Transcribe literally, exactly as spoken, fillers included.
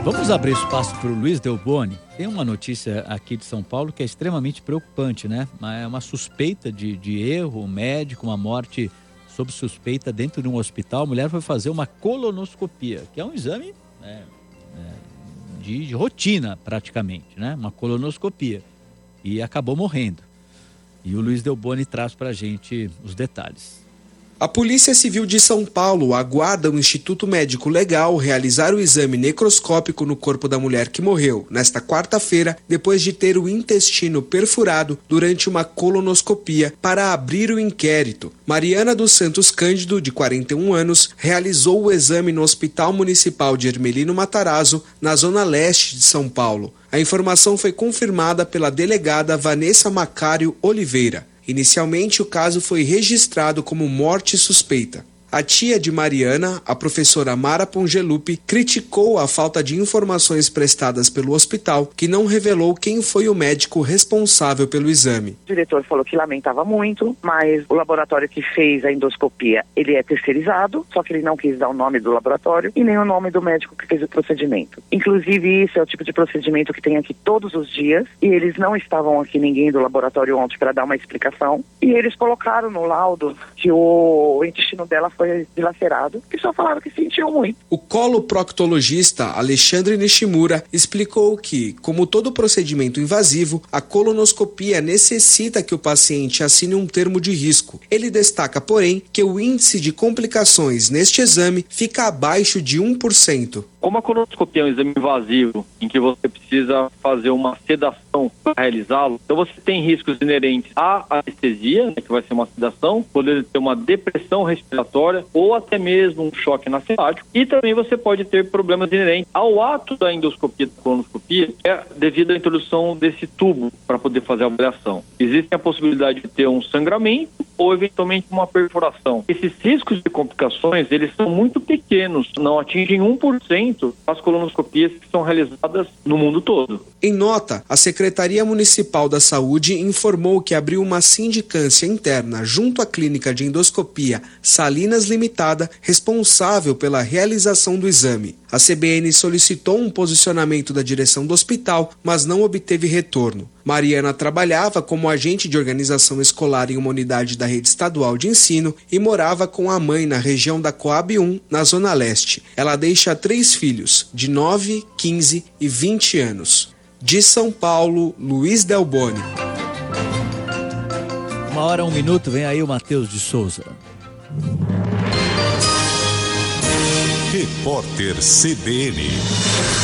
Vamos abrir espaço para o Luiz Delboni. Tem uma notícia aqui de São Paulo que é extremamente preocupante, né? É uma suspeita de, de erro médico, uma morte sob suspeita dentro de um hospital. A mulher foi fazer uma colonoscopia, que é um exame é, é, de, de rotina praticamente, né? Uma colonoscopia. E acabou morrendo. E o Luiz Delboni traz para a gente os detalhes. A Polícia Civil de São Paulo aguarda o Instituto Médico Legal realizar o exame necroscópico no corpo da mulher que morreu nesta quarta-feira, depois de ter o intestino perfurado durante uma colonoscopia para abrir o inquérito. Mariana dos Santos Cândido, de quarenta e um anos, realizou o exame no Hospital Municipal de Hermelino Matarazzo, na zona leste de São Paulo. A informação foi confirmada pela delegada Vanessa Macário Oliveira. Inicialmente, o caso foi registrado como morte suspeita. A tia de Mariana, a professora Mara Pongelupi, criticou a falta de informações prestadas pelo hospital, que não revelou quem foi o médico responsável pelo exame. O diretor falou que lamentava muito, mas o laboratório que fez a endoscopia, ele é terceirizado, só que ele não quis dar o nome do laboratório e nem o nome do médico que fez o procedimento. Inclusive, isso é o tipo de procedimento que tem aqui todos os dias, e eles não estavam aqui, ninguém do laboratório ontem, para dar uma explicação, e eles colocaram no laudo que o intestino dela foi foi dilacerado, que só falaram que sentiu muito. O coloproctologista Alexandre Nishimura explicou que, como todo procedimento invasivo, a colonoscopia necessita que o paciente assine um termo de risco. Ele destaca, porém, que o índice de complicações neste exame fica abaixo de um por cento. Como a colonoscopia é um exame invasivo, em que você precisa fazer uma sedação para realizá-lo, então você tem riscos inerentes à anestesia, né, que vai ser uma sedação, poder ter uma depressão respiratória ou até mesmo um choque anafilático, e também você pode ter problemas inerentes ao ato da endoscopia, da colonoscopia, é devido à introdução desse tubo para poder fazer a avaliação. Existe a possibilidade de ter um sangramento ou eventualmente uma perfuração. Esses riscos de complicações, eles são muito pequenos, não atingem um por cento as colonoscopias que são realizadas no mundo todo. Em nota, a Secretaria Municipal da Saúde informou que abriu uma sindicância interna junto à Clínica de Endoscopia Salinas Limitada, responsável pela realização do exame. A C B N solicitou um posicionamento da direção do hospital, mas não obteve retorno. Mariana trabalhava como agente de organização escolar em uma unidade da rede estadual de ensino e morava com a mãe na região da Coab um, na Zona Leste. Ela deixa três filhos, de nove, quinze e vinte anos. De São Paulo, Luiz Delboni. Uma hora, um minuto, vem aí o Matheus de Souza. Repórter C B N.